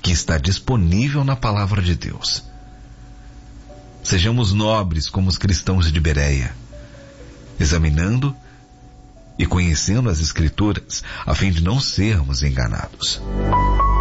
que está disponível na palavra de Deus. Sejamos nobres como os cristãos de Bereia, examinando e conhecendo as Escrituras, a fim de não sermos enganados.